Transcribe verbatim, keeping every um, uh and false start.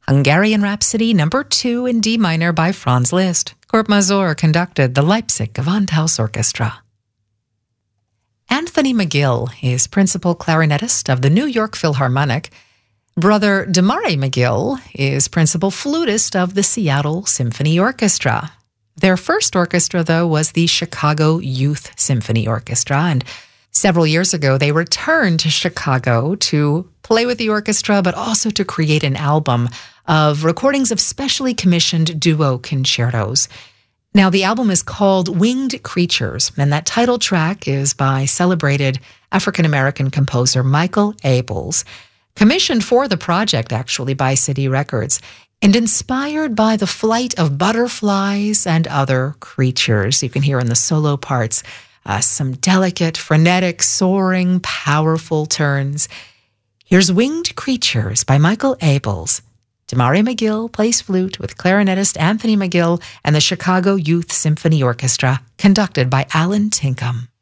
Hungarian Rhapsody number two in D minor by Franz Liszt. Kurt Masur conducted the Leipzig Gewandhaus Orchestra. Anthony McGill is principal clarinetist of the New York Philharmonic. Brother Damari McGill is principal flutist of the Seattle Symphony Orchestra. Their first orchestra, though, was the Chicago Youth Symphony Orchestra, and several years ago they returned to Chicago to play with the orchestra, but also to create an album of recordings of specially commissioned duo concertos. Now, the album is called Winged Creatures, and that title track is by celebrated African-American composer Michael Abels, commissioned for the project, actually, by City Records, and inspired by the flight of butterflies and other creatures. You can hear in the solo parts uh, some delicate, frenetic, soaring, powerful turns. Here's Winged Creatures by Michael Abels. Damari McGill plays flute with clarinetist Anthony McGill and the Chicago Youth Symphony Orchestra, conducted by Alan Tinkham.